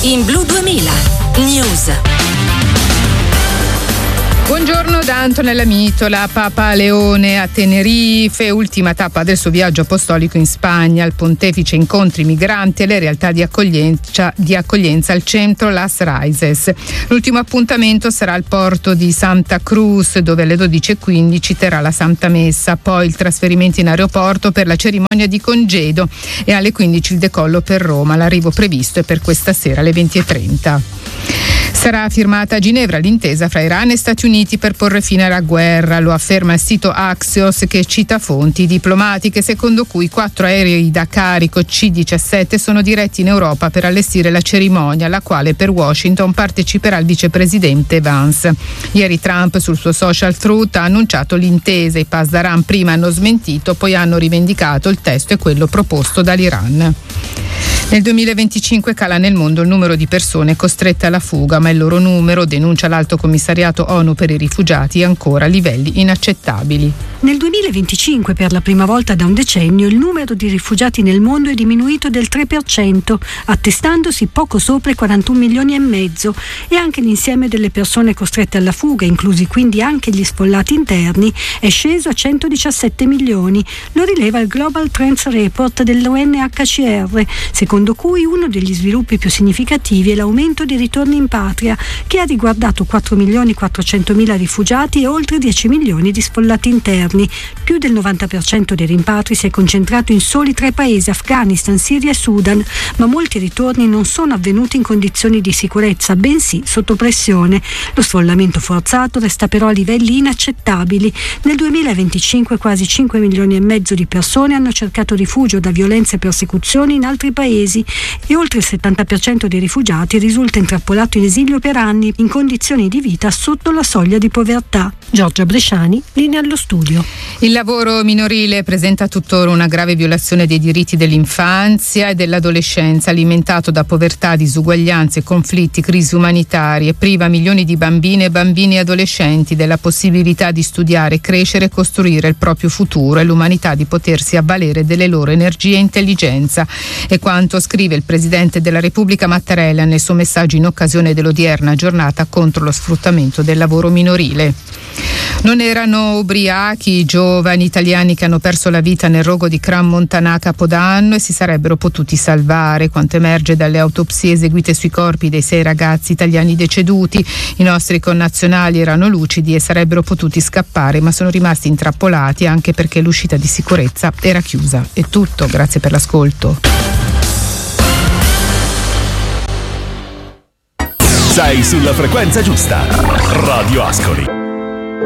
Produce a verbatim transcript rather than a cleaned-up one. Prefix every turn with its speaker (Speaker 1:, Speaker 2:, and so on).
Speaker 1: in Blu duemila News.
Speaker 2: Buongiorno da Antonella Mitola. Papa Leone a Tenerife, ultima tappa del suo viaggio apostolico in Spagna. Il pontefice incontra i migranti e le realtà di accoglienza, di accoglienza al centro Las Raises. L'ultimo appuntamento sarà al porto di Santa Cruz, dove alle dodici e quindici terrà la Santa Messa, poi il trasferimento in aeroporto per la cerimonia di congedo e alle quindici il decollo per Roma. L'arrivo previsto è per questa sera alle venti e trenta. Sarà firmata a Ginevra l'intesa fra Iran e Stati Uniti per porre fine alla guerra, lo afferma il sito Axios, che cita fonti diplomatiche secondo cui quattro aerei da carico C diciassette sono diretti in Europa per allestire la cerimonia, alla quale per Washington parteciperà il vicepresidente Vance. Ieri Trump sul suo social Truth ha annunciato l'intesa, i Pasdaran prima hanno smentito, poi hanno rivendicato il testo è quello proposto dall'Iran. Nel duemilaventicinque cala nel mondo il numero di persone costrette alla fuga, ma il loro numero, denuncia l'Alto Commissariato ONU per i rifugiati, è ancora a livelli inaccettabili.
Speaker 3: Nel duemilaventicinque, per la prima volta da un decennio, il numero di rifugiati nel mondo è diminuito del tre per cento, attestandosi poco sopra i quarantuno milioni e mezzo, e anche l'insieme delle persone costrette alla fuga, inclusi quindi anche gli sfollati interni, è sceso a centodiciassette milioni. Lo rileva il Global Trends Report dell'U N H C R, secondo cui uno degli sviluppi più significativi è l'aumento dei ritorni in patria, che ha riguardato quattro milioni quattrocentomila rifugiati e oltre dieci milioni di sfollati interni. Più del novanta per cento dei rimpatri si è concentrato in soli tre paesi, Afghanistan, Siria e Sudan, ma molti ritorni non sono avvenuti in condizioni di sicurezza, bensì sotto pressione. Lo sfollamento forzato resta però a livelli inaccettabili. Nel duemilaventicinque quasi cinque milioni e mezzo di persone hanno cercato rifugio da violenze e persecuzioni in altri paesi e oltre il settanta per cento dei rifugiati risulta intrappolato in esilio per anni in condizioni di vita sotto la soglia di povertà. Giorgia Bresciani, linea allo studio.
Speaker 2: Il lavoro minorile presenta tuttora una grave violazione dei diritti dell'infanzia e dell'adolescenza, alimentato da povertà, disuguaglianze, conflitti, crisi umanitarie, priva milioni di bambine, bambini e adolescenti della possibilità di studiare, crescere e costruire il proprio futuro e l'umanità di potersi avvalere delle loro energie e intelligenza. È quanto scrive il Presidente della Repubblica Mattarella nel suo messaggio in occasione dell'odierna giornata contro lo sfruttamento del lavoro minorile. Non erano ubriachi i giovani italiani che hanno perso la vita nel rogo di Cram Montanà a Capodanno e si sarebbero potuti salvare, quanto emerge dalle autopsie eseguite sui corpi dei sei ragazzi italiani deceduti. I nostri connazionali erano lucidi e sarebbero potuti scappare, ma sono rimasti intrappolati anche perché l'uscita di sicurezza era chiusa. È tutto, grazie per l'ascolto.
Speaker 4: Sei sulla frequenza giusta. Radio Ascoli.